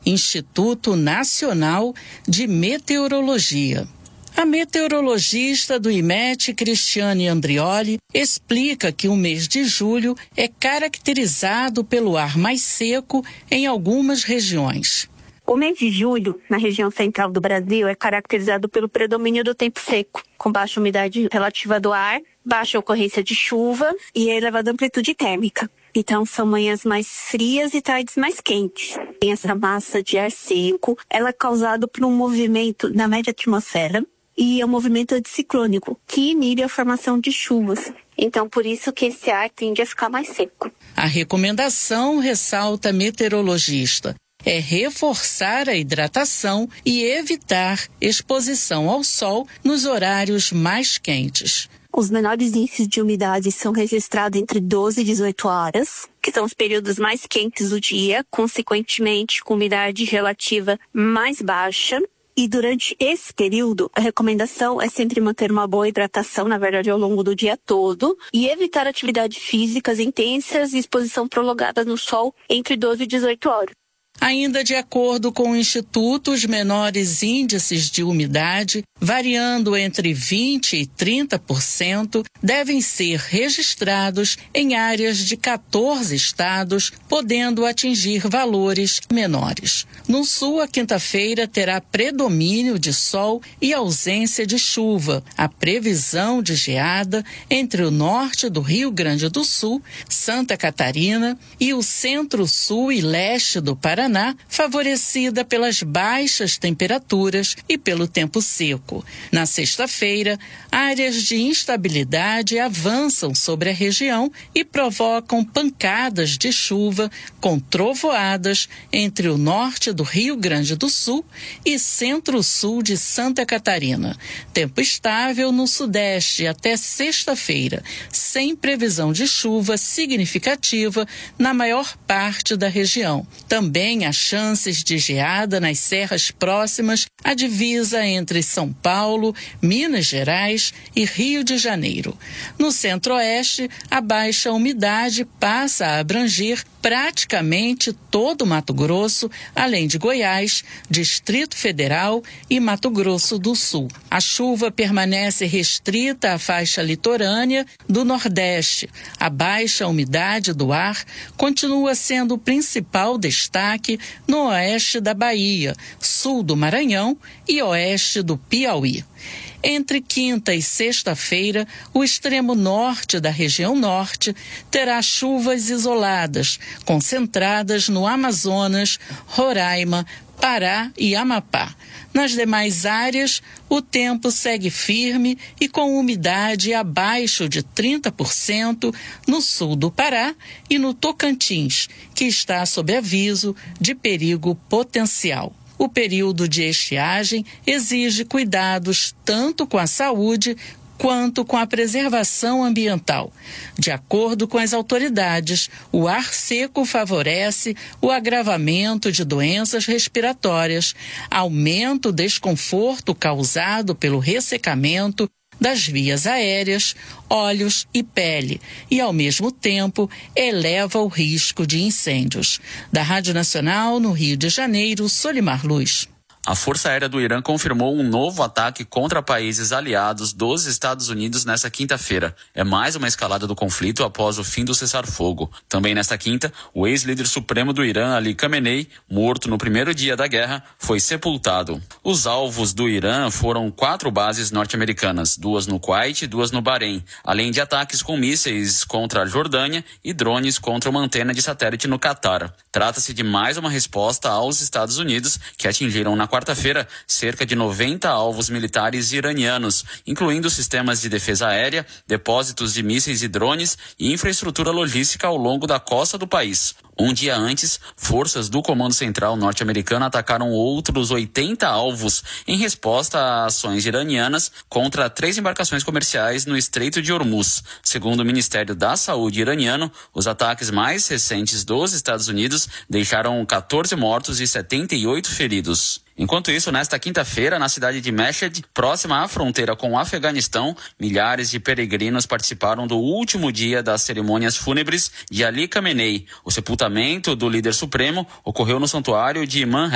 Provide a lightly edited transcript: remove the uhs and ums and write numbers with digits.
Instituto Nacional de Meteorologia. A meteorologista do IMET, Cristiane Andrioli, explica que o mês de julho é caracterizado pelo ar mais seco em algumas regiões. O mês de julho, na região central do Brasil, é caracterizado pelo predomínio do tempo seco, com baixa umidade relativa do ar, baixa ocorrência de chuva e elevada amplitude térmica. Então, são manhãs mais frias e tardes mais quentes. Tem essa massa de ar seco, ela é causada por um movimento na média atmosfera e é um movimento anticiclônico, que inibe a formação de chuvas. Então, por isso que esse ar tende a ficar mais seco. A recomendação, ressalta a meteorologista, é reforçar a hidratação e evitar exposição ao sol nos horários mais quentes. Os menores índices de umidade são registrados entre 12 e 18 horas, que são os períodos mais quentes do dia, consequentemente com umidade relativa mais baixa. E durante esse período, a recomendação é sempre manter uma boa hidratação, na verdade, ao longo do dia todo, e evitar atividades físicas intensas e exposição prolongada no sol entre 12 e 18 horas. Ainda de acordo com o Instituto, os menores índices de umidade, variando entre 20% e 30%, devem ser registrados em áreas de 14 estados, podendo atingir valores menores. No sul, a quinta-feira terá predomínio de sol e ausência de chuva. A previsão de geada entre o norte do Rio Grande do Sul, Santa Catarina e o centro-sul e leste do Paraná, favorecida pelas baixas temperaturas e pelo tempo seco. Na sexta-feira, áreas de instabilidade avançam sobre a região e provocam pancadas de chuva com trovoadas entre o norte do Rio Grande do Sul e centro-sul de Santa Catarina. Tempo estável no sudeste até sexta-feira, sem previsão de chuva significativa na maior parte da região. Também há chances de geada nas serras próximas à divisa entre São Paulo, Minas Gerais e Rio de Janeiro. No centro-oeste, a baixa umidade passa a abranger praticamente todo o Mato Grosso, além de Goiás, Distrito Federal e Mato Grosso do Sul. A chuva permanece restrita à faixa litorânea do Nordeste. A baixa umidade do ar continua sendo o principal destaque no oeste da Bahia, sul do Maranhão e oeste do Piauí. Entre quinta e sexta-feira, o extremo norte da região norte terá chuvas isoladas, concentradas no Amazonas, Roraima, Pará e Amapá. Nas demais áreas, o tempo segue firme e com umidade abaixo de 30% no sul do Pará e no Tocantins, que está sob aviso de perigo potencial. O período de estiagem exige cuidados tanto com a saúde quanto com a preservação ambiental. De acordo com as autoridades, o ar seco favorece o agravamento de doenças respiratórias, aumenta o desconforto causado pelo ressecamento das vias aéreas, olhos e pele e, ao mesmo tempo, eleva o risco de incêndios. Da Rádio Nacional, no Rio de Janeiro, Solimar Luz. A Força Aérea do Irã confirmou um novo ataque contra países aliados dos Estados Unidos nesta quinta-feira. É mais uma escalada do conflito após o fim do cessar-fogo. Também nesta quinta, o ex-líder supremo do Irã, Ali Khamenei, morto no primeiro dia da guerra, foi sepultado. Os alvos do Irã foram 4 bases norte-americanas, 2 no Kuwait e 2 no Bahrein, além de ataques com mísseis contra a Jordânia e drones contra uma antena de satélite no Catar. Trata-se de mais uma resposta aos Estados Unidos, que atingiram na quarta-feira cerca de 90 alvos militares iranianos, incluindo sistemas de defesa aérea, depósitos de mísseis e drones e infraestrutura logística ao longo da costa do país. Um dia antes, forças do Comando Central norte-americano atacaram outros 80 alvos em resposta a ações iranianas contra 3 embarcações comerciais no Estreito de Hormuz. Segundo o Ministério da Saúde iraniano, os ataques mais recentes dos Estados Unidos deixaram 14 mortos e 78 feridos. Enquanto isso, nesta quinta-feira, na cidade de Mashhad, próxima à fronteira com o Afeganistão, milhares de peregrinos participaram do último dia das cerimônias fúnebres de Ali Khamenei. O sepultamento do líder supremo ocorreu no santuário de Imam